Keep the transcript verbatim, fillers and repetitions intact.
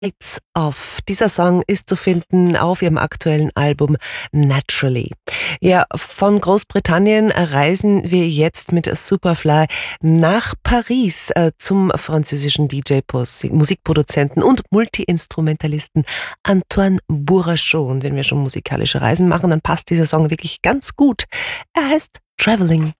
Lights Off. Dieser Song ist zu finden auf ihrem aktuellen Album Naturally. Ja, von Großbritannien reisen wir jetzt mit Superfly nach Paris äh, zum französischen D J, Musikproduzenten und Multiinstrumentalisten Antoine Bourrachot. Und wenn wir schon musikalische Reisen machen, dann passt dieser Song wirklich ganz gut. Er heißt Traveling.